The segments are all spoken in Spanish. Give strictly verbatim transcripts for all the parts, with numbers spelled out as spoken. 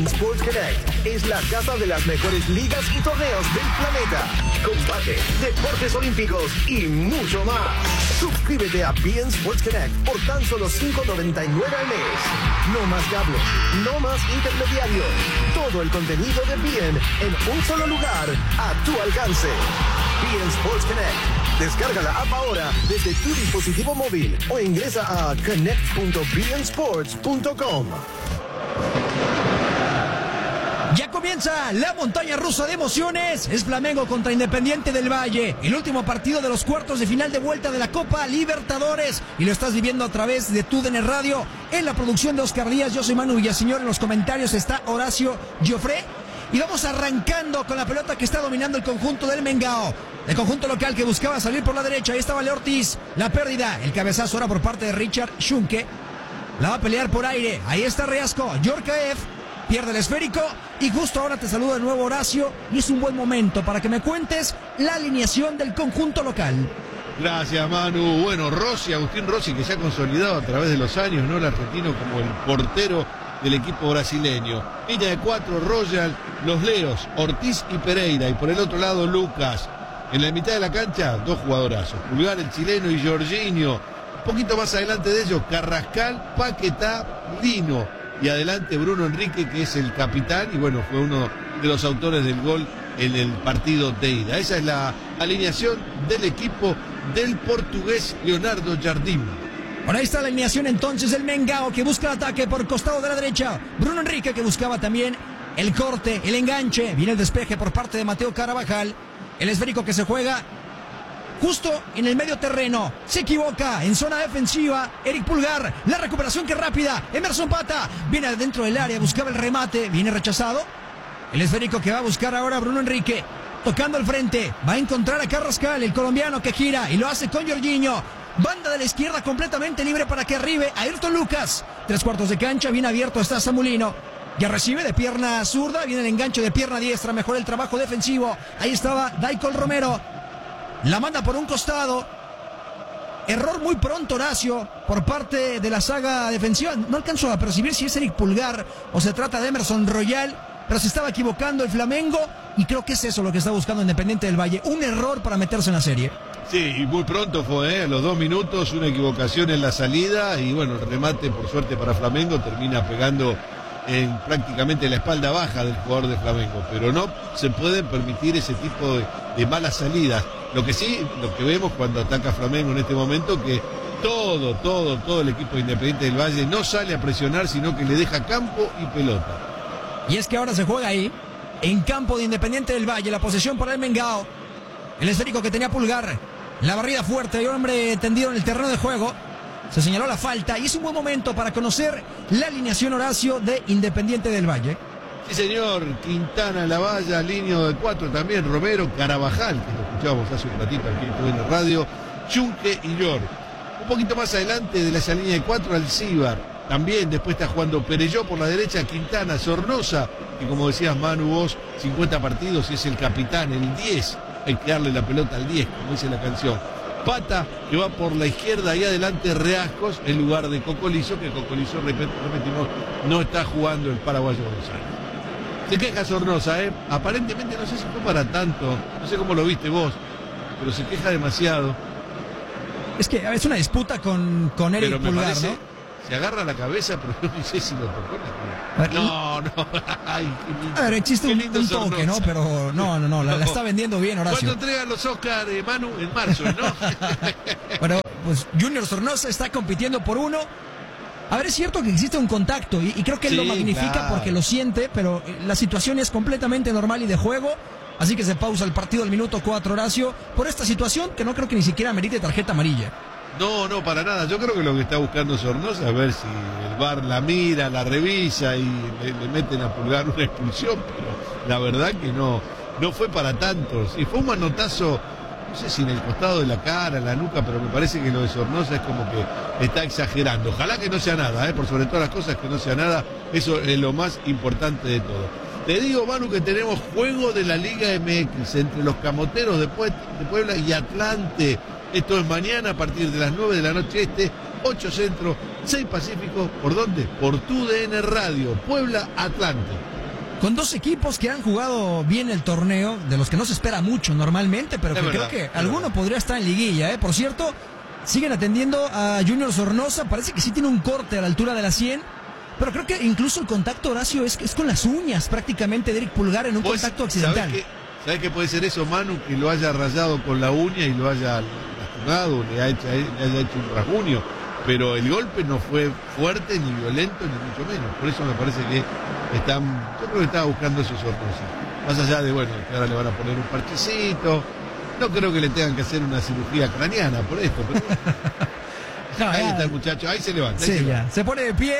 beIN Sports Connect es la casa de las mejores ligas y torneos del planeta. Combate, deportes olímpicos y mucho más. Suscríbete a beIN Sports Connect por tan solo cinco noventa y nueve al mes. No más cable, no más intermediario. Todo el contenido de beIN en un solo lugar, a tu alcance. beIN Sports Connect. Descarga la app ahora desde tu dispositivo móvil o ingresa a connect punto bein sports punto com. Ya comienza la montaña rusa de emociones. Es Flamengo contra Independiente del Valle, el último partido de los cuartos de final de vuelta de la Copa Libertadores, y lo estás viviendo a través de tu D N Radio. En la producción de Oscar Díaz, yo soy Manu Villaseñor. En los comentarios está Horacio Joffre. Y vamos arrancando con la pelota que está dominando el conjunto del Mengao, el conjunto local que buscaba salir por la derecha. Ahí estaba Leo Ortiz, la pérdida, el cabezazo ahora por parte de Richard Schunke. La va a pelear por aire, ahí está Reasco, Yorkaev, pierde el esférico. Y justo ahora te saludo de nuevo, Horacio, y es un buen momento para que me cuentes la alineación del conjunto local. Gracias, Manu. Bueno, Rossi, Agustín Rossi, que se ha consolidado a través de los años, ¿no? El argentino como el portero del equipo brasileño. Línea de cuatro, Royal, los Leos, Ortiz y Pereira. Y por el otro lado, Lucas. En la mitad de la cancha, dos jugadorazos. Pulgar, el chileno, y Jorginho. Un poquito más adelante de ellos, Carrascal, Paquetá, Lino. Y adelante Bruno Enrique, que es el capitán. Y bueno, fue uno de los autores del gol en el partido de ida. Esa es la alineación del equipo del portugués Leonardo Jardim. Por ahí está la alineación entonces del Mengao, que busca el ataque por costado de la derecha. Bruno Enrique, que buscaba también el corte, el enganche. Viene el despeje por parte de Mateo Carabajal. El esférico que se juega justo en el medio terreno. Se equivoca en zona defensiva Eric Pulgar. La recuperación que rápida. Emerson Pata viene adentro del área, buscaba el remate. Viene rechazado. El esférico que va a buscar ahora Bruno Enrique. Tocando al frente. Va a encontrar a Carrascal, el colombiano, que gira y lo hace con Jorginho. Banda de la izquierda completamente libre para que arribe Ayrton Lucas. Tres cuartos de cancha, bien abierto está Samulino. Ya recibe de pierna zurda, viene el enganche de pierna diestra, mejor el trabajo defensivo. Ahí estaba Daikol Romero. La manda por un costado. Error muy pronto, Horacio, por parte de la saga defensiva. No alcanzó a percibir si es Eric Pulgar o se trata de Emerson Royal, pero se estaba equivocando el Flamengo, y creo que es eso lo que está buscando Independiente del Valle. Un error para meterse en la serie. Sí, y muy pronto fue, ¿eh? A los dos minutos, una equivocación en la salida, y bueno, el remate, por suerte para Flamengo, termina pegando en prácticamente la espalda baja del jugador de Flamengo. Pero no se puede permitir ese tipo de, de malas salidas. Lo que sí, lo que vemos cuando ataca Flamengo en este momento, que todo, todo, todo el equipo Independiente del Valle no sale a presionar, sino que le deja campo y pelota. Y es que ahora se juega ahí, en campo de Independiente del Valle, la posesión por el Mengao. El esférico que tenía Pulgar. La barrida fuerte, hay un hombre tendido en el terreno de juego. Se señaló la falta y es un buen momento para conocer la alineación, Horacio, de Independiente del Valle. Sí, señor. Quintana, la valla, línea de cuatro también. Romero, Carabajal, que lo escuchábamos hace un ratito aquí en la radio. Schunke y York. Un poquito más adelante de esa línea de cuatro, Alcíbar. También después está jugando Perelló por la derecha, Quintana, Sornosa, que como decías, Manu, vos, cincuenta partidos y es el capitán, el diez. Hay que darle la pelota al diez, como dice la canción. Pata, que va por la izquierda, y adelante Reascos, en lugar de Cocolizo, que Cocolizo, repetimos, no está jugando el paraguayo González. Se queja Sornosa, ¿eh? Aparentemente no sé si fue para tanto, no sé cómo lo viste vos, pero se queja demasiado. Es que es una disputa con, con Eric Pulgar, parece, ¿no? Se agarra la cabeza, pero no sé si lo tocó la cabeza. No, no. Ay, qué lindo. A ver, existe un, un toque, ¿no? Pero no, no, no, la, la está vendiendo bien, Horacio. ¿Cuándo entregan los Oscar de Manu? En marzo, ¿no? Bueno, pues Junior Sornosa está compitiendo por uno. A ver, es cierto que existe un contacto y, y creo que él sí, lo magnifica, claro, porque lo siente, pero la situación es completamente normal y de juego. Así que se pausa el partido al minuto cuatro, Horacio, por esta situación que no creo que ni siquiera merite tarjeta amarilla. No, no, para nada. Yo creo que lo que está buscando Sornosa es a ver si el V A R la mira, la revisa y le, le meten a Pulgar una expulsión, pero la verdad que no, no fue para tanto. Sí, fue un manotazo, no sé si en el costado de la cara, en la nuca, pero me parece que lo de Sornosa es como que está exagerando. Ojalá que no sea nada, ¿eh? Por sobre todas las cosas que no sea nada, eso es lo más importante de todo. Te digo, Manu, que tenemos juego de la Liga M X entre los Camoteros de Puebla y Atlante. Esto es mañana a partir de las nueve de la noche este, ocho Centro, seis Pacífico. ¿Por dónde? Por tu D N Radio, Puebla Atlante. Con dos equipos que han jugado bien el torneo, de los que no se espera mucho normalmente, pero Es que verdad, creo que es alguno verdad. podría estar en liguilla, ¿eh? Por cierto, siguen atendiendo a Junior Sornosa, parece que sí tiene un corte a la altura de la cien, pero creo que incluso el contacto, Horacio, es, es con las uñas prácticamente de Eric Pulgar en un Pues, contacto accidental. ¿Sabés qué, ¿Sabés qué puede ser eso, Manu? Que lo haya rayado con la uña y lo haya lastimado, le, ha hecho, le haya hecho un rasguño. Pero el golpe no fue fuerte, ni violento, ni mucho menos. Por eso me parece que están. Yo creo que estaba buscando eso Sornosa. Más allá de, bueno, que ahora le van a poner un parchecito. No creo que le tengan que hacer una cirugía craneana por esto. Pero No, ahí ya- está el muchacho, ahí se levanta. Ahí Sí, se ya. levanta. Se pone de pie.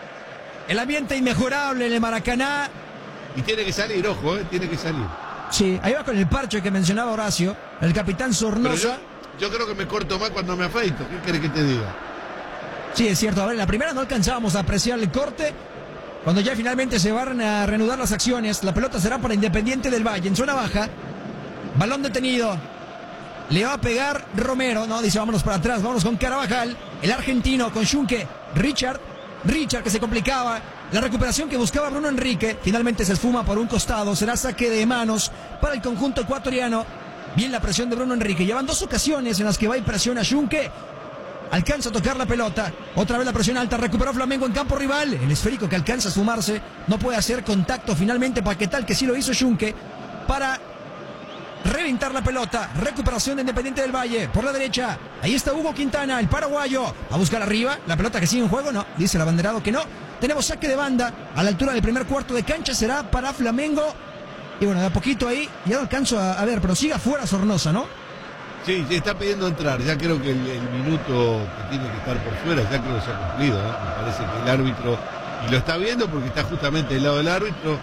El ambiente inmejorable en el Maracaná. Y tiene que salir, ojo, eh, tiene que salir. Sí, ahí va con el parche que mencionaba Horacio. El capitán Pero Sornosa. yo, yo creo que me corto más cuando me afeito. ¿Qué querés que te diga? Sí, es cierto. A ver, en la primera no alcanzábamos a apreciar el corte. Cuando ya finalmente se van a reanudar las acciones, la pelota será para Independiente del Valle. En zona baja, balón detenido. Le va a pegar Romero, no, dice vámonos para atrás, vámonos con Carabajal. El argentino con Schunke, Richard. Richard que se complicaba. La recuperación que buscaba Bruno Enrique. Finalmente se esfuma por un costado. Será saque de manos para el conjunto ecuatoriano. Bien la presión de Bruno Enrique. Llevan dos ocasiones en las que va y presiona Schunke. Alcanza a tocar la pelota. Otra vez la presión alta. Recuperó Flamengo en campo rival. El esférico que alcanza a sumarse. No puede hacer contacto finalmente. Paquetal que sí lo hizo Schunke. Para reventar la pelota. Recuperación de Independiente del Valle. Por la derecha. Ahí está Hugo Quintana, el paraguayo. A buscar arriba. La pelota que sigue en juego. No. Dice el abanderado que no. Tenemos saque de banda. A la altura del primer cuarto de cancha. Será para Flamengo. Y bueno, de a poquito ahí. Ya no alcanzo a, a ver. Pero sigue afuera Sornosa, ¿no? Sí, se está pidiendo entrar. Ya creo que el, el minuto que tiene que estar por fuera, ya creo que se ha cumplido. ¿eh? Me parece que el árbitro, y lo está viendo porque está justamente del lado del árbitro,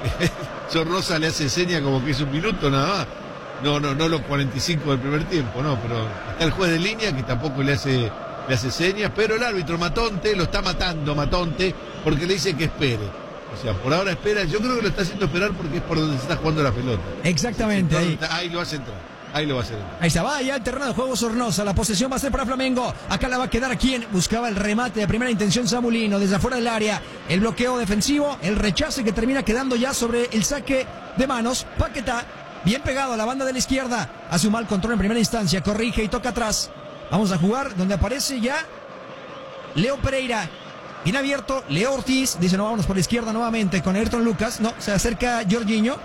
Sornosa le hace seña como que es un minuto nada más. No, no, no los cuarenta y cinco del primer tiempo, no, pero está el juez de línea que tampoco le hace, le hace señas, pero el árbitro Matonte lo está matando, Matonte, porque le dice que espere. O sea, por ahora espera, yo creo que lo está haciendo esperar porque es por donde se está jugando la pelota. Exactamente. Ahí. Ahí lo hace entrar. Ahí lo va a hacer. Ahí está, va ya el terreno de juego Sornosa. La posesión va a ser para Flamengo. Acá la va a quedar quien buscaba el remate de primera intención Samulino desde afuera del área. El bloqueo defensivo, el rechace que termina quedando ya sobre el saque de manos. Paquetá, bien pegado a la banda de la izquierda. Hace un mal control en primera instancia. Corrige y toca atrás. Vamos a jugar donde aparece ya Leo Pereira. Bien abierto, Leo Ortiz. Dice, no, vámonos por la izquierda nuevamente con Ayrton Lucas. No, se acerca Jorginho.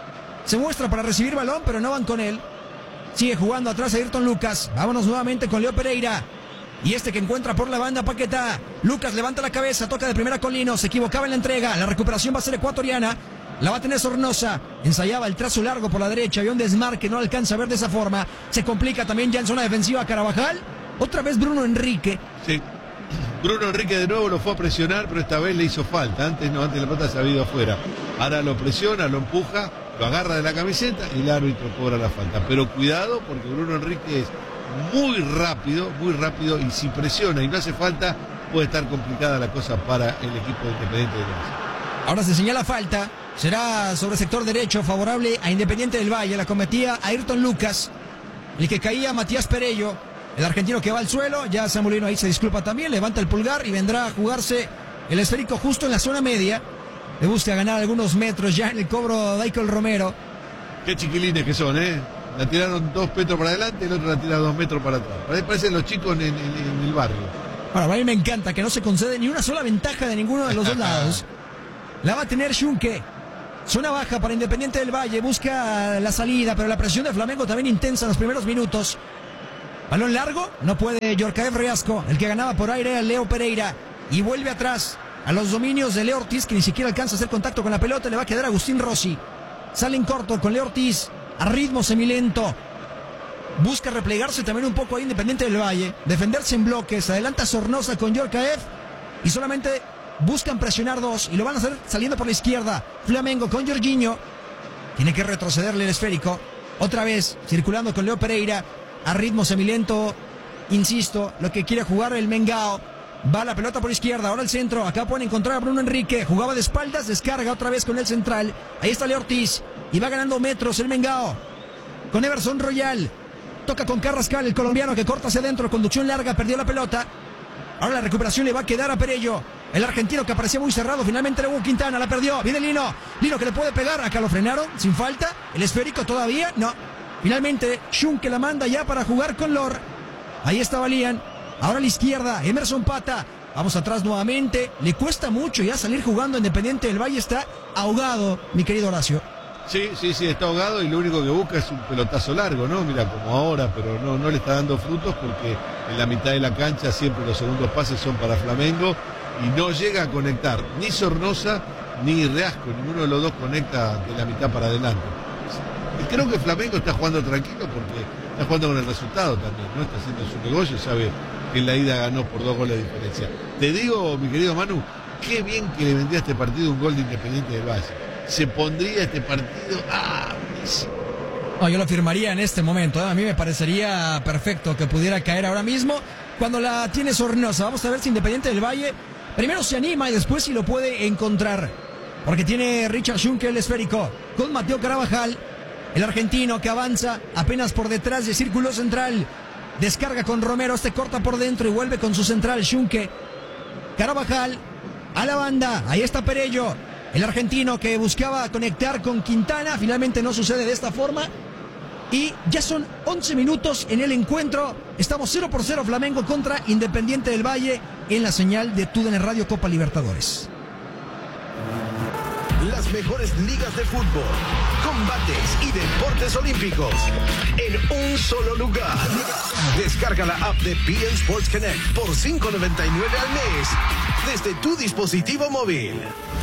Se muestra para recibir balón, pero no van con él. Sigue jugando atrás a Ayrton Lucas. Vámonos nuevamente con Leo Pereira. Y este que encuentra por la banda Paquetá. Lucas levanta la cabeza, toca de primera con Lino. Se equivocaba en la entrega. La recuperación va a ser ecuatoriana. La va a tener Sornosa. Ensayaba el trazo largo por la derecha. Había un desmarque, no alcanza a ver de esa forma. Se complica también ya en zona defensiva Carabajal. Otra vez Bruno Enrique. Sí. Bruno Enrique de nuevo lo fue a presionar, pero esta vez le hizo falta. Antes no, antes la pelota se había ido afuera. Ahora lo presiona, lo empuja, lo agarra de la camiseta y el árbitro cobra la falta. Pero cuidado porque Bruno Enrique es muy rápido, muy rápido y si presiona y no hace falta, puede estar complicada la cosa para el equipo de Independiente del Valle. Ahora se señala falta. Será sobre sector derecho, favorable a Independiente del Valle. La cometía Ayrton Lucas. El que caía Matías Perello. El argentino que va al suelo. Ya Samulino ahí se disculpa también. Levanta el pulgar y vendrá a jugarse el esférico justo en la zona media. Le busca ganar algunos metros ya en el cobro Daikel Romero. Qué chiquilines que son, ¿eh? La tiraron dos metros para adelante y el otro la tira dos metros para atrás. Parece- Parecen los chicos en, en- en el barrio. Ahora, a mí me encanta que no se concede ni una sola ventaja de ninguno de los dos lados. La va a tener Schunke. Zona baja para Independiente del Valle. Busca la salida, pero la presión de Flamengo también intensa en los primeros minutos. Balón largo, no puede Yorkaev Reasco. El que ganaba por aire era Leo Pereira. Y vuelve atrás a los dominios de Leo Ortiz, que ni siquiera alcanza a hacer contacto con la pelota. Le va a quedar Agustín Rossi. Sale en corto con Leo Ortiz. A ritmo semilento. Busca replegarse también un poco ahí Independiente del Valle. Defenderse en bloques. Adelanta Sornosa con Yorkaev. Y solamente buscan presionar dos. Y lo van a hacer saliendo por la izquierda. Flamengo con Jorginho. Tiene que retrocederle el esférico. Otra vez circulando con Leo Pereira. A ritmo semilento. Insisto, lo que quiere jugar el Mengao. Va la pelota por izquierda, ahora el centro. Acá pueden encontrar a Bruno Enrique. Jugaba de espaldas, descarga otra vez con el central. Ahí está Leo Ortiz. Y va ganando metros el Mengao. Con Everson Royal. Toca con Carrascal, el colombiano que corta hacia adentro. Conducción larga, perdió la pelota. Ahora la recuperación le va a quedar a Perello. El argentino que aparecía muy cerrado, finalmente le hubo Quintana, la perdió. Viene Lino, Lino que le puede pegar, acá lo frenaron, sin falta. El esférico todavía, no. Finalmente, Schunke la manda ya para jugar con Lor. Ahí está Lian. Ahora a la izquierda, Emerson Pata. Vamos atrás nuevamente. Le cuesta mucho ya salir jugando. Independiente del Valle está ahogado, mi querido Horacio. Sí, sí, sí, está ahogado y lo único que busca es un pelotazo largo, ¿no? Mira, como ahora, pero no, no le está dando frutos porque en la mitad de la cancha siempre los segundos pases son para Flamengo y no llega a conectar ni Sornosa ni Reasco, ninguno de los dos conecta de la mitad para adelante. Creo que Flamengo está jugando tranquilo porque está jugando con el resultado también, ¿no? Está haciendo su negocio, sabe que en la ida ganó por dos goles de diferencia. Te digo, mi querido Manu, qué bien que le vendría a este partido un gol de Independiente del Valle. Se pondría este partido. ¡Ah! No, yo lo firmaría en este momento, ¿eh? A mí me parecería perfecto que pudiera caer ahora mismo cuando la tiene Sornosa. Vamos a ver si Independiente del Valle primero se anima y después si lo puede encontrar. Porque tiene Richard Schunke el esférico con Mateo Carabajal, el argentino que avanza apenas por detrás de círculo central. Descarga con Romero, este corta por dentro y vuelve con su central Schunke. Carabajal a la banda, ahí está Perello. El argentino que buscaba conectar con Quintana, finalmente no sucede de esta forma. Y ya son once minutos en el encuentro. Estamos cero por cero Flamengo contra Independiente del Valle en la señal de T U D N Radio Copa Libertadores. Las mejores ligas de fútbol, combates y deportes olímpicos en un solo lugar. Descarga la app de B N Sports Connect por cinco noventa y nueve al mes desde tu dispositivo móvil.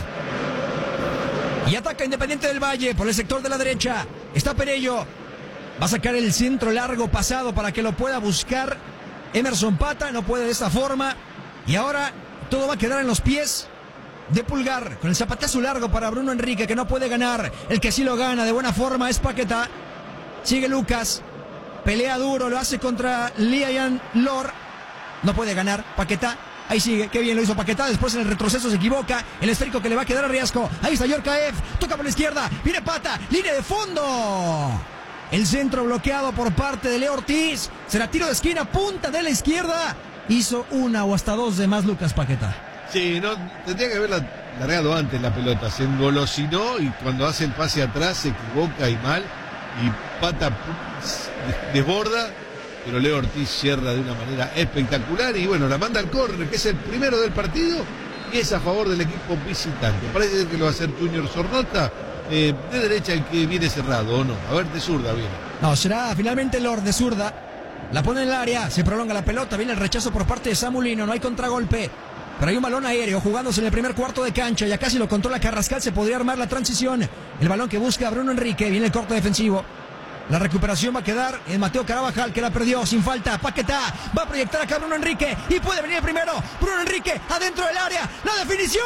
Y ataca Independiente del Valle por el sector de la derecha. Está Perello. Va a sacar el centro largo pasado para que lo pueda buscar Emerson Pata. No puede de esta forma. Y ahora todo va a quedar en los pies de Pulgar. Con el zapatazo largo para Bruno Enrique, que no puede ganar. El que sí lo gana de buena forma es Paquetá. Sigue Lucas. Pelea duro, lo hace contra Lian Lor. No puede ganar Paquetá. Ahí sigue, qué bien lo hizo Paquetá, después en el retroceso se equivoca, el esférico que le va a quedar a Riasco, ahí está Yorkaev, toca por la izquierda, viene Pata, línea de fondo, el centro bloqueado por parte de Leo Ortiz, será tiro de esquina, punta de la izquierda, hizo una o hasta dos de más Lucas Paquetá. Sí, no, tendría que haberla largado antes la pelota, se engolosinó y cuando hace el pase atrás se equivoca y mal, y Pata desborda. Pero Leo Ortiz cierra de una manera espectacular y bueno, la manda al córner, que es el primero del partido y es a favor del equipo visitante. Parece que lo va a hacer Junior Sornota, eh, de derecha el que viene cerrado, ¿o no? A ver, de zurda viene. No, será finalmente Lord de zurda. La pone en el área, se prolonga la pelota, viene el rechazo por parte de Samulino, no hay contragolpe. Pero hay un balón aéreo jugándose en el primer cuarto de cancha, ya casi lo controla Carrascal, se podría armar la transición. El balón que busca Bruno Enrique, viene el corte defensivo. La recuperación va a quedar en Mateo Carabajal, que la perdió sin falta. Paquetá va a proyectar acá a Bruno Enrique y puede venir el primero. Bruno Enrique adentro del área. ¡La definición!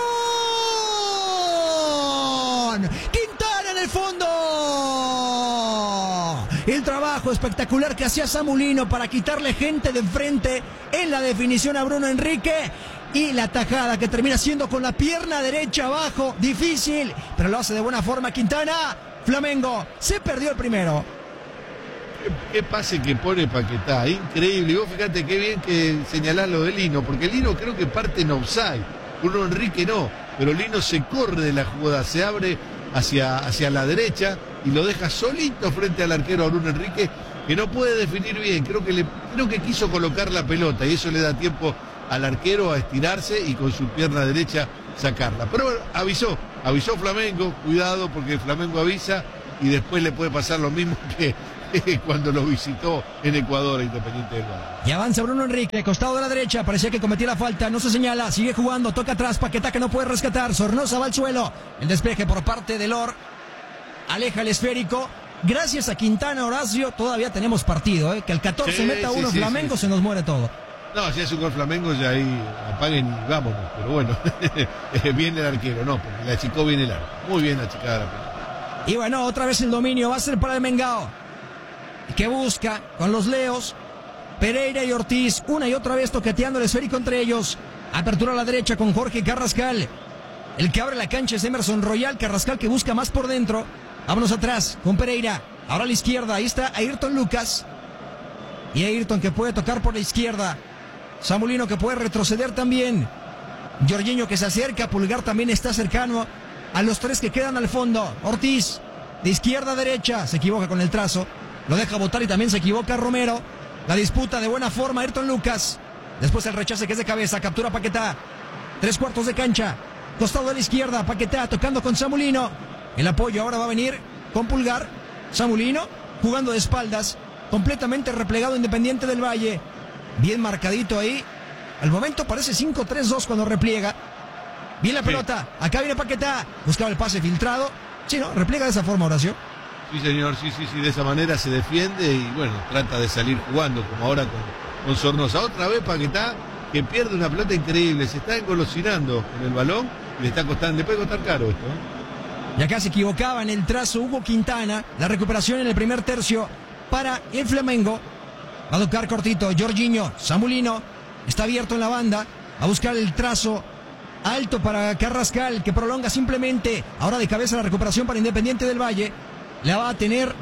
¡Quintana en el fondo! El trabajo espectacular que hacía Samulino para quitarle gente de enfrente en la definición a Bruno Enrique. Y la tajada que termina siendo con la pierna derecha abajo. Difícil, pero lo hace de buena forma Quintana. Flamengo se perdió el primero. ¿Qué, qué pase que pone Paquetá? Increíble. Y vos fíjate qué bien que señalás lo de Lino, porque Lino creo que parte en offside. Bruno Enrique no, pero Lino se corre de la jugada, se abre hacia, hacia la derecha y lo deja solito frente al arquero a Bruno Enrique, que no puede definir bien. Creo que, le, creo que quiso colocar la pelota y eso le da tiempo al arquero a estirarse y con su pierna derecha sacarla. Pero bueno, avisó, avisó Flamengo, cuidado porque Flamengo avisa y después le puede pasar lo mismo que cuando lo visitó en Ecuador a Independiente del Valle. Y avanza Bruno Enrique, costado de la derecha, parecía que cometía la falta, no se señala, sigue jugando, toca atrás, Paquetá que no puede rescatar, Sornosa va al suelo, el despeje por parte de Lor, aleja el esférico. Gracias a Quintana, Horacio, todavía tenemos partido, ¿eh? Que al catorce sí, meta uno sí, Flamengo, sí, sí. Se nos muere todo. No, si es un gol Flamengo ya ahí apaguen y vámonos, pero bueno, viene el arquero, no, porque la achicó bien el arco, muy bien achicada la pelota. Y bueno, otra vez el dominio va a ser para el Mengao, que busca con los Leos, Pereira y Ortiz, una y otra vez toqueteando el esférico entre ellos, apertura a la derecha con Jorge Carrascal, el que abre la cancha es Emerson Royal, Carrascal que busca más por dentro, vámonos atrás con Pereira, ahora a la izquierda, ahí está Ayrton Lucas, y Ayrton que puede tocar por la izquierda, Samulino que puede retroceder también. Jorginho que se acerca, Pulgar también está cercano a los tres que quedan al fondo. Ortiz, de izquierda a derecha, se equivoca con el trazo, lo deja botar y también se equivoca Romero. La disputa de buena forma, Ayrton Lucas. Después el rechace que es de cabeza, captura Paquetá. Tres cuartos de cancha, costado de la izquierda, Paquetá tocando con Samulino. El apoyo ahora va a venir con Pulgar. Samulino jugando de espaldas, completamente replegado Independiente del Valle. Bien marcadito ahí. Al momento parece cinco tres dos cuando repliega. Bien la pelota, sí. Acá viene Paquetá, buscaba el pase filtrado. Sí, ¿no? Repliega de esa forma, Horacio. Sí, señor, sí, sí, sí, de esa manera se defiende y bueno, trata de salir jugando, como ahora con, con Sornosa. Otra vez Paquetá, que pierde una pelota increíble, se está engolosinando con el balón y le está costando, le puede costar caro esto, ¿eh? Y acá se equivocaba en el trazo Hugo Quintana. La recuperación en el primer tercio para el Flamengo. Va a tocar cortito, Jorginho, Samulino, está abierto en la banda, a buscar el trazo alto para Carrascal, que prolonga simplemente. Ahora de cabeza la recuperación para Independiente del Valle. La va a tener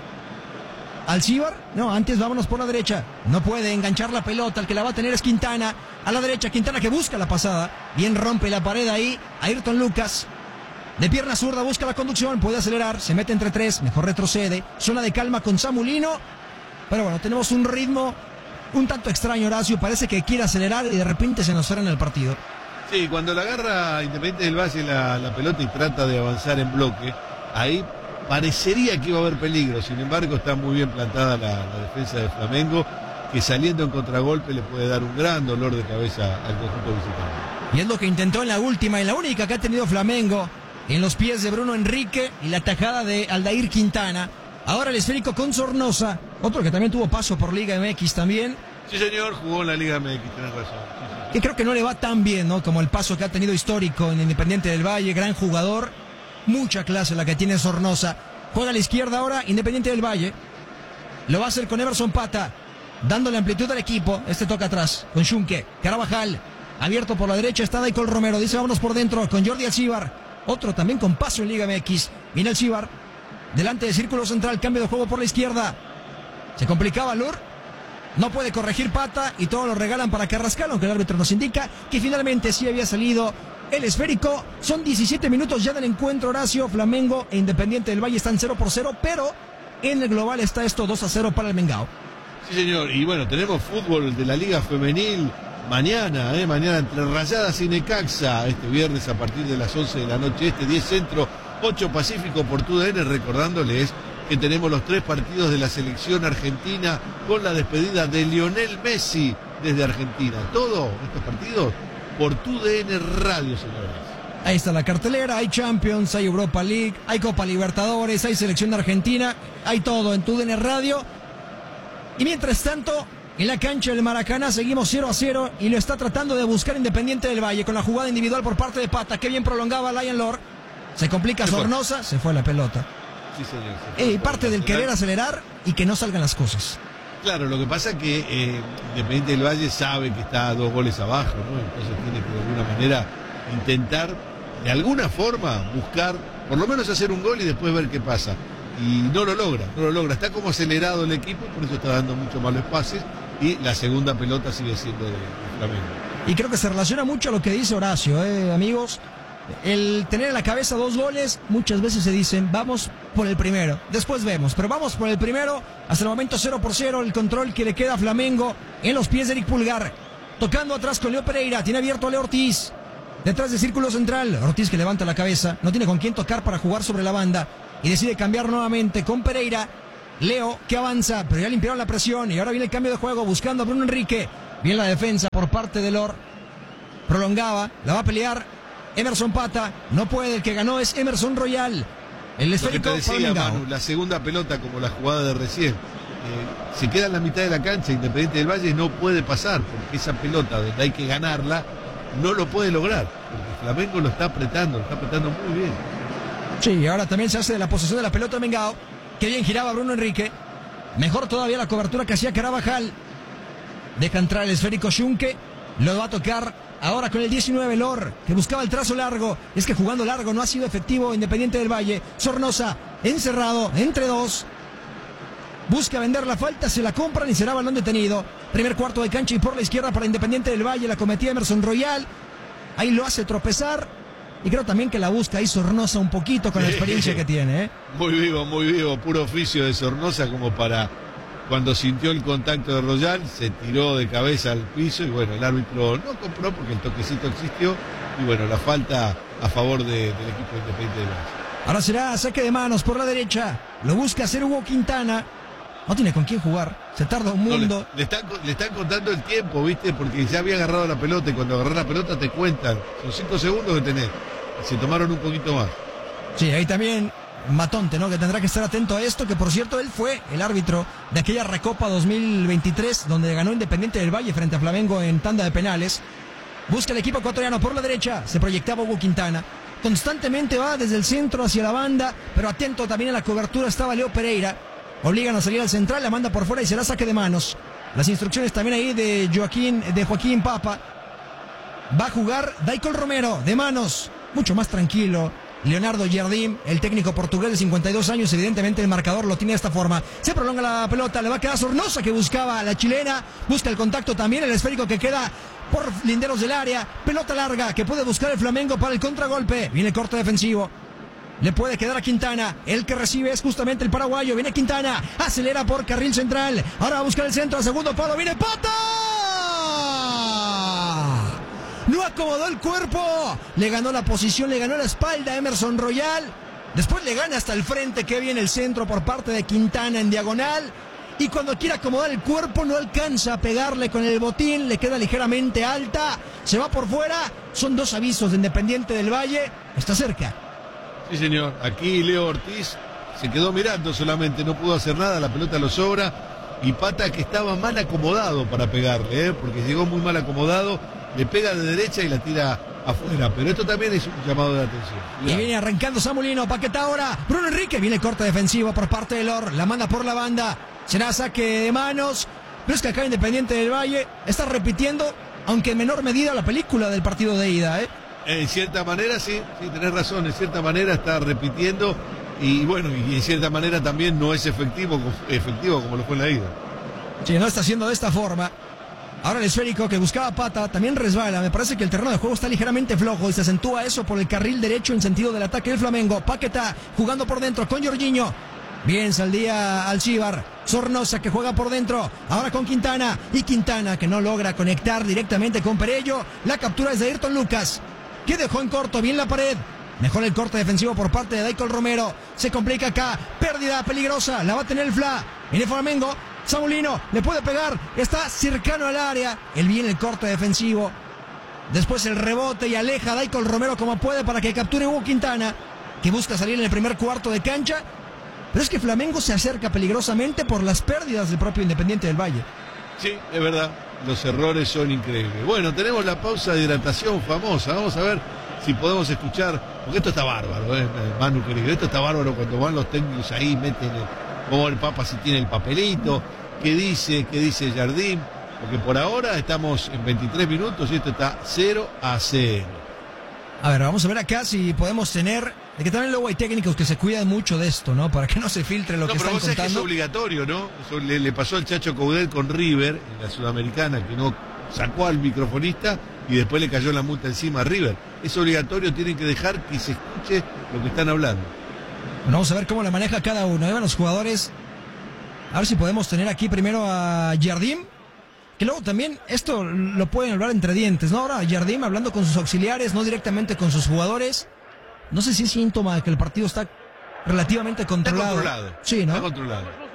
Alcíbar. No, antes vámonos por la derecha. No puede enganchar la pelota. El que la va a tener es Quintana. A la derecha, Quintana que busca la pasada. Bien rompe la pared ahí. Ayrton Lucas. De pierna zurda busca la conducción. Puede acelerar. Se mete entre tres. Mejor retrocede. Zona de calma con Samulino. Pero bueno, tenemos un ritmo un tanto extraño, Horacio. Parece que quiere acelerar y de repente se nos fuera en el partido. Sí, cuando la agarra Independiente del Valle la, la pelota y trata de avanzar en bloque, ahí parecería que iba a haber peligro. Sin embargo, está muy bien plantada la, la defensa de Flamengo, que saliendo en contragolpe le puede dar un gran dolor de cabeza al conjunto visitante. Y es lo que intentó en la última y la única que ha tenido Flamengo, en los pies de Bruno Enrique y la tajada de Aldair Quintana. Ahora el esférico con Sornosa, otro que también tuvo paso por Liga M X también. Sí, señor, jugó en la Liga M X, tenés razón. Sí, sí. Que creo que no le va tan bien, ¿no? Como el paso que ha tenido histórico en Independiente del Valle, gran jugador, mucha clase la que tiene Sornosa. Juega a la izquierda ahora, Independiente del Valle. Lo va a hacer con Emerson Pata, dándole amplitud al equipo. Este toca atrás, con Schunke, Carabajal, abierto por la derecha, está Daicol Romero, dice vámonos por dentro, con Jordi Alcíbar, otro también con paso en Liga M X. Viene Alcíbar, delante del círculo central, cambio de juego por la izquierda. Se complicaba Lur, no puede corregir Pata y todo lo regalan para Carrascal, aunque el árbitro nos indica que finalmente sí había salido el esférico. Son diecisiete minutos ya del encuentro, Horacio. Flamengo e Independiente del Valle están cero por cero, pero en el global está esto dos a cero para el Mengao. Sí, señor, y bueno, tenemos fútbol de la Liga Femenil mañana, ¿eh? Mañana entre Rayadas y Necaxa, este viernes a partir de las once de la noche, este diez Centro, ocho Pacífico por T U D N, recordándoles que tenemos los tres partidos de la selección argentina con la despedida de Lionel Messi desde Argentina. Todos estos partidos por T U D N Radio, señores. Ahí está la cartelera, hay Champions, hay Europa League, hay Copa Libertadores, hay selección de Argentina, hay todo en T U D N Radio. Y mientras tanto, en la cancha del Maracaná seguimos cero a cero y lo está tratando de buscar Independiente del Valle con la jugada individual por parte de Pata, que bien prolongaba Lion Lord. Se complica se Sornosa, se fue la pelota. Sí, señor. Y eh, parte del querer acelerar y que no salgan las cosas. Claro, lo que pasa es que eh, Independiente del Valle sabe que está a dos goles abajo, ¿no? Entonces tiene que de alguna manera intentar, de alguna forma, buscar, por lo menos hacer un gol y después ver qué pasa. Y no lo logra, no lo logra. Está como acelerado el equipo, por eso está dando mucho malos pases y la segunda pelota sigue siendo de, de Flamengo. Y creo que se relaciona mucho a lo que dice Horacio, ¿eh, amigos? El tener en la cabeza dos goles, muchas veces se dicen, vamos por el primero, después vemos, pero vamos por el primero, hasta el momento cero por cero, el control que le queda a Flamengo en los pies de Eric Pulgar, tocando atrás con Leo Pereira, tiene abierto a Leo Ortiz, detrás del círculo central, Ortiz que levanta la cabeza, no tiene con quién tocar para jugar sobre la banda, y decide cambiar nuevamente con Pereira, Leo que avanza, pero ya limpiaron la presión, y ahora viene el cambio de juego, buscando a Bruno Enrique, bien la defensa por parte de Lor, prolongaba, la va a pelear, Emerson Pata, no puede, el que ganó es Emerson Royal. El esférico Lo que te decía, Manu, la segunda pelota como la jugada de recién. Eh, se queda en la mitad de la cancha, Independiente del Valle no puede pasar, porque esa pelota donde hay que ganarla, no lo puede lograr, porque Flamengo lo está apretando, lo está apretando muy bien. Sí, ahora también se hace de la posesión de la pelota Mengao, que bien giraba Bruno Enrique. Mejor todavía la cobertura que hacía Carabajal. Deja entrar el esférico Schunke, lo va a tocar ahora con el diecinueve, Lor, que buscaba el trazo largo. Es que jugando largo no ha sido efectivo Independiente del Valle. Sornosa, encerrado, entre dos. Busca vender la falta, se la compran y será balón detenido. Primer cuarto de cancha y por la izquierda para Independiente del Valle. La cometía Emerson Royal. ahí lo hace tropezar. Y creo también que la busca ahí Sornosa un poquito con la experiencia que tiene. ¿eh? Muy vivo, muy vivo, puro oficio de Sornosa como para cuando sintió el contacto de Royal, se tiró de cabeza al piso y bueno, el árbitro no compró porque el toquecito existió y bueno, la falta a favor de, del equipo Independiente del Valle. Ahora será saque de manos por la derecha, lo busca hacer Hugo Quintana, no tiene con quién jugar, se tarda un mundo. No, le, le, están, le están contando el tiempo, ¿viste? Porque ya había agarrado la pelota y cuando agarrás la pelota te cuentan, son cinco segundos que tenés, y se tomaron un poquito más. Sí, ahí también Matonte, ¿no? Que tendrá que estar atento a esto, que por cierto él fue el árbitro de aquella Recopa dos mil veintitrés, donde ganó Independiente del Valle frente a Flamengo en tanda de penales. Busca el equipo ecuatoriano por la derecha, se proyectaba Hugo Quintana. Constantemente va desde el centro hacia la banda, pero atento también a la cobertura estaba Leo Pereira. Obligan a salir al central, la manda por fuera y será saque de manos. Las instrucciones también ahí de Joaquín, de Joaquín Papa. Va a jugar Daicol Romero, de manos, mucho más tranquilo. Leonardo Jardim, el técnico portugués de cincuenta y dos años, evidentemente el marcador lo tiene de esta forma. Se prolonga la pelota, le va a quedar Sornosa que buscaba a la chilena, busca el contacto también, el esférico que queda por linderos del área, pelota larga que puede buscar el Flamengo para el contragolpe, viene el corte defensivo. Le puede quedar a Quintana, el que recibe es justamente el paraguayo, viene Quintana, acelera por carril central, ahora va a buscar el centro, a segundo palo, viene Pata. No acomodó el cuerpo, le ganó la posición, le ganó la espalda a Emerson Royal, después le gana hasta el frente, que viene el centro por parte de Quintana en diagonal, y cuando quiere acomodar el cuerpo no alcanza a pegarle con el botín, le queda ligeramente alta, se va por fuera, son dos avisos de Independiente del Valle, está cerca. Sí señor, aquí Leo Ortiz se quedó mirando solamente, no pudo hacer nada, la pelota lo sobra, y Pata que estaba mal acomodado para pegarle, ¿eh? Porque llegó muy mal acomodado, le pega de derecha y la tira afuera, pero esto también es un llamado de atención. Cuidado. Y viene arrancando Samulino, Paquetá ahora, Bruno Enrique, viene el corte defensivo por parte de Lor, la manda por la banda, será saque de manos, pero es que acá Independiente del Valle está repitiendo, aunque en menor medida, la película del partido de ida, ¿eh? En cierta manera, sí, sí, tenés razón, en cierta manera está repitiendo y bueno, y en cierta manera también no es efectivo, efectivo como lo fue en la ida. Sí, no está haciendo de esta forma. Ahora el esférico que buscaba Pata también resbala. Me parece que el terreno de juego está ligeramente flojo y se acentúa eso por el carril derecho en sentido del ataque del Flamengo. Paquetá jugando por dentro con Jorginho. Bien saldía Alcibar. Sornosa que juega por dentro. Ahora con Quintana. Y Quintana que no logra conectar directamente con Perello. La captura es de Ayrton Lucas, que dejó en corto bien la pared. Mejor el corte defensivo por parte de Daicol Romero. Se complica acá. Pérdida peligrosa. La va a tener el Fla. Viene Flamengo. Samulino le puede pegar. Está cercano al área. El bien el corte defensivo. Después el rebote y aleja a Daicol Romero como puede para que capture Hugo Quintana, que busca salir en el primer cuarto de cancha. Pero es que Flamengo se acerca peligrosamente por las pérdidas del propio Independiente del Valle. Sí, es verdad. Los errores son increíbles. Bueno, tenemos la pausa de hidratación famosa. Vamos a ver si podemos escuchar, porque esto está bárbaro, ¿eh? Manu querido, esto está bárbaro cuando van los técnicos ahí, meten el, como el Papa si tiene el papelito, qué dice, qué dice Jardim, porque por ahora estamos en veintitrés minutos y esto está cero a cero. A ver, vamos a ver acá si podemos tener, de que también luego hay técnicos que se cuidan mucho de esto, ¿no? Para que no se filtre lo no, que pero están vos contando. Es que es obligatorio, ¿no? Eso le, le pasó al Chacho Coudet con River, en la Sudamericana, que no sacó al microfonista y después le cayó la multa encima a River. Es obligatorio, tienen que dejar que se escuche lo que están hablando. Bueno, vamos a ver cómo la maneja cada uno. Ahí van los jugadores. A ver si podemos tener aquí primero a Jardim, que luego también esto lo pueden hablar entre dientes, ¿no? Ahora Jardim hablando con sus auxiliares, no directamente con sus jugadores. No sé si es síntoma de que el partido está relativamente controlado. Está controlado. Sí, ¿no? Está controlado.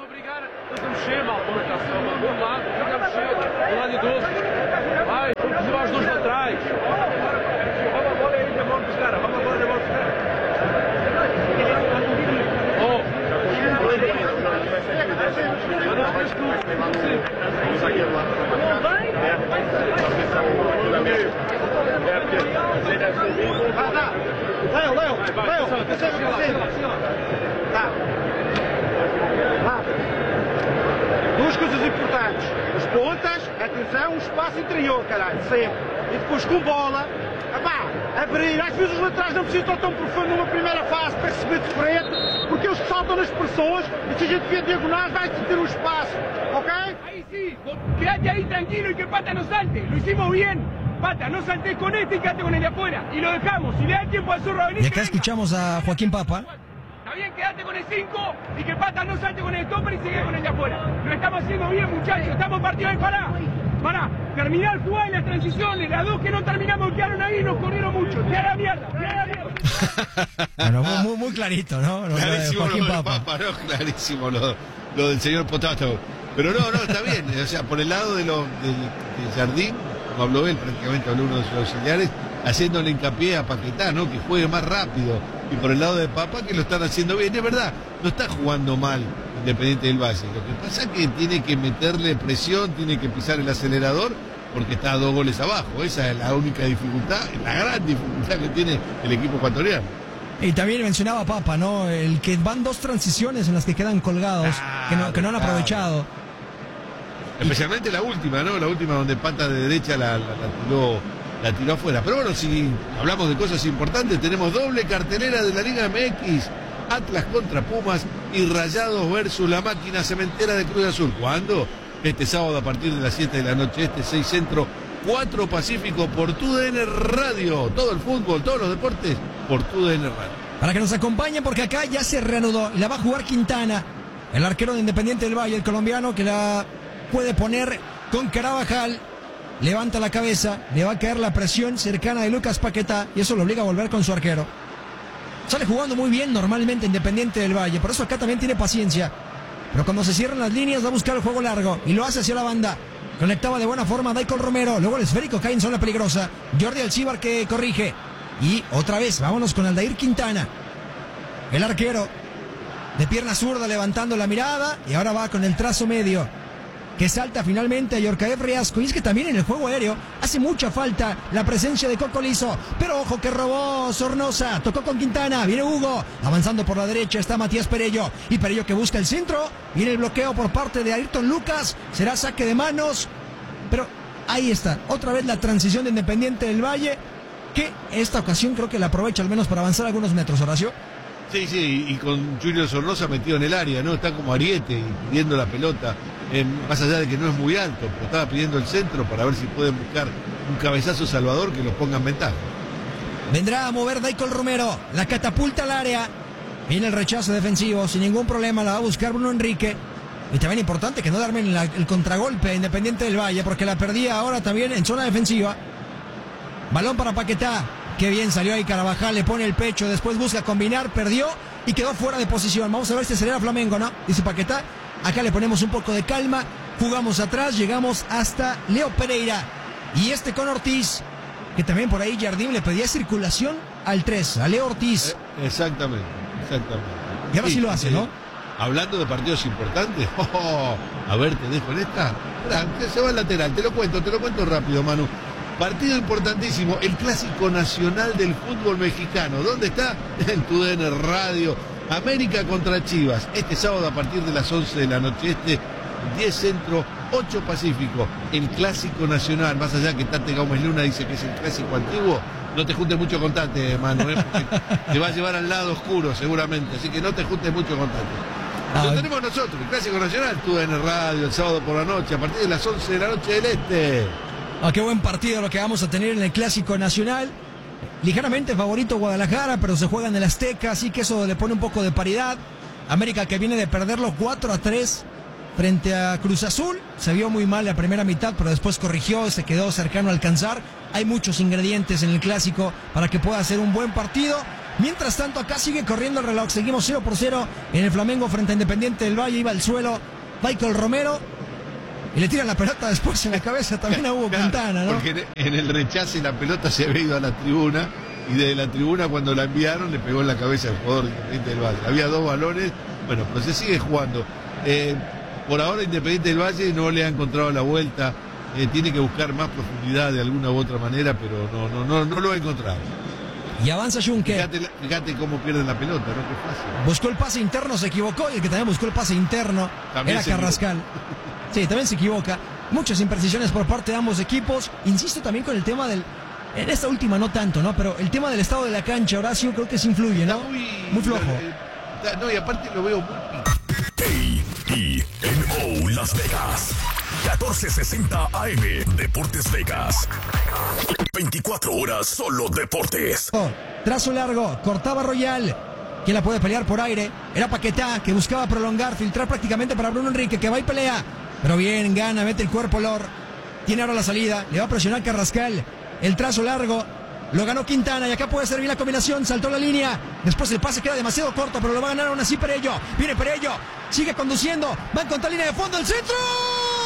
Leo, Leo, Leo, tá. Duas coisas importantes. As pontas, atenção, o espaço interior, caralho, sempre. E depois com bola, epá, abrir. Às vezes os laterais não precisam tão profundo numa primeira fase para receber de frente, porque eles saltam nas pressões e se a gente vier diagonais vai ter um espaço, ok? Ahí sí, quédate ahí tranquilo y que Pata no salte, lo hicimos bien. Pata, no saltés con este y quédate con el de afuera. Y lo dejamos. Si le da tiempo al Zorro a venir. Y acá escuchamos a Joaquín Papa. Está bien, quédate con el cinco y que Pata no salte con el stopper y sigue con el de afuera. Lo estamos haciendo bien, muchachos. Estamos partidos de pará. Pará. Terminar jugada en las transiciones. Las dos que no terminamos quedaron ahí y nos corrieron mucho. Te a la mierda, te a la mierda. Bueno, muy, muy, muy clarito, ¿no? Lo Clarísimo de Joaquín lo de Papa. Papa, ¿no? Clarísimo lo, lo del señor Potato. Pero no, no, está bien. O sea, por el lado de, lo, de, de Jardín, como habló él, prácticamente habló uno de sus auxiliares, haciéndole hincapié a Paquetá, ¿no? Que juegue más rápido. Y por el lado de Papa, que lo están haciendo bien. Es verdad, no está jugando mal Independiente del Valle. Lo que pasa es que tiene que meterle presión, tiene que pisar el acelerador, porque está a dos goles abajo. Esa es la única dificultad, la gran dificultad que tiene el equipo ecuatoriano. Y también mencionaba Papa, ¿no? El que van dos transiciones en las que quedan colgados, Claro, que, no, que no han claro. aprovechado. Especialmente la última, ¿no? La última donde pata de derecha la, la, la tiró la tiró afuera. Pero bueno, si hablamos de cosas importantes, tenemos doble cartelera de la Liga M X. Atlas contra Pumas y Rayados versus la máquina cementera de Cruz Azul. ¿Cuándo? Este sábado a partir de las siete de la noche, este seis Centro, cuatro Pacífico por Tu D N Radio. Todo el fútbol, todos los deportes por Tu D N Radio. Para que nos acompañen, porque acá ya se reanudó. La va a jugar Quintana, el arquero de Independiente del Valle, el colombiano, que la puede poner con Carabajal. Levanta la cabeza, le va a caer la presión cercana de Lucas Paquetá y eso lo obliga a volver con su arquero. Sale jugando muy bien normalmente Independiente del Valle, por eso acá también tiene paciencia. Pero cuando se cierran las líneas va a buscar el juego largo y lo hace hacia la banda. Conectaba de buena forma Daikon Romero, luego el esférico cae en zona peligrosa. Jordi Alcíbar que corrige. Y otra vez, vámonos con Aldair Quintana. El arquero de pierna zurda levantando la mirada y ahora va con el trazo medio, que salta finalmente a Yorkaev Riasco. Y es que también en el juego aéreo hace mucha falta la presencia de Coco Lizo. Pero ojo que robó Sornosa, tocó con Quintana, viene Hugo, avanzando por la derecha está Matías Perello. Y Perello que busca el centro, viene el bloqueo por parte de Ayrton Lucas, será saque de manos. Pero ahí está, otra vez la transición de Independiente del Valle, que esta ocasión creo que la aprovecha al menos para avanzar algunos metros, Horacio. Sí, sí, y con Julio Sornosa metido en el área, ¿no? Está como ariete y pidiendo la pelota, eh, más allá de que no es muy alto, pero estaba pidiendo el centro para ver si pueden buscar un cabezazo salvador que los ponga en ventaja. Vendrá a mover Daikon Romero, la catapulta al área. Viene el rechazo defensivo, sin ningún problema la va a buscar Bruno Enrique. Y también importante que no darme la, el contragolpe a Independiente del Valle, porque la perdía ahora también en zona defensiva. Balón para Paquetá. Qué bien salió ahí Carabajal, le pone el pecho, después busca combinar, perdió y quedó fuera de posición. Vamos a ver si acelera Flamengo, ¿no? Dice Paquetá. Acá le ponemos un poco de calma, jugamos atrás, llegamos hasta Leo Pereira. Y este con Ortiz, que también por ahí Jardín le pedía circulación al tres, a Leo Ortiz. Eh, exactamente, exactamente. Y ahora sí, sí lo hace, eh, ¿no? Hablando de partidos importantes, oh, oh, a ver, te dejo en esta. Esperá, que se va al lateral, te lo cuento, te lo cuento rápido, Manu. Partido importantísimo, el clásico nacional del fútbol mexicano. ¿Dónde está? En Tu D N Radio. América contra Chivas. Este sábado a partir de las once de la noche. Este diez Centro, ocho Pacífico. El clásico nacional. Más allá que Tate Gómez Luna dice que es el clásico antiguo. No te juntes mucho con Tate, Manu, ¿eh? Porque te va a llevar al lado oscuro seguramente. Así que no te juntes mucho con Tate. Lo Ah, tenemos nosotros, el clásico nacional. Tu D N Radio, el sábado por la noche. A partir de las once de la noche del Este. Ah, qué buen partido lo que vamos a tener en el Clásico Nacional. Ligeramente favorito Guadalajara, pero se juega en el Azteca, así que eso le pone un poco de paridad. América que viene de perderlo cuatro a tres frente a Cruz Azul. Se vio muy mal la primera mitad, pero después corrigió, se quedó cercano a alcanzar. Hay muchos ingredientes en el Clásico para que pueda ser un buen partido. Mientras tanto, acá sigue corriendo el reloj. Seguimos cero por cero en el Flamengo frente a Independiente del Valle. Iba al suelo Michael Romero. Y le tiran la pelota después en la cabeza también a Hugo Claro, Quintana, ¿no? Porque en el rechace la pelota se había ido a la tribuna y desde la tribuna cuando la enviaron le pegó en la cabeza al jugador de Independiente del Valle. Había dos balones, bueno, pero se sigue jugando. Eh, por ahora Independiente del Valle no le ha encontrado la vuelta, eh, tiene que buscar más profundidad de alguna u otra manera, pero no, no, no, no lo ha encontrado. Y avanza Junque. Fíjate, fíjate cómo pierden la pelota, ¿no? Qué fácil. Buscó el pase interno, se equivocó. Y el que también buscó el pase interno También era se Carrascal. Sí, también se equivoca. Muchas imprecisiones por parte de ambos equipos. Insisto también con el tema del... En esta última no tanto, ¿no? Pero el tema del estado de la cancha, Horacio, creo que se influye, ¿no? Está muy, Muy flojo. eh, está- no, y aparte lo veo muy... A E N O Las Vegas. catorce sesenta A M, Deportes Vegas. veinticuatro horas solo deportes. Oh, trazo largo, cortaba Royal. ¿Quién la puede pelear por aire? Era Paquetá, que buscaba prolongar, filtrar prácticamente para Bruno Enrique, que va y pelea. Pero bien, gana, mete el cuerpo Lor. Tiene ahora la salida, le va a presionar Carrascal. El trazo largo, lo ganó Quintana y acá puede servir la combinación. Saltó la línea, después el pase queda demasiado corto, pero lo va a ganar aún así Perello. Viene Perello, sigue conduciendo, va en contra línea de fondo, el centro.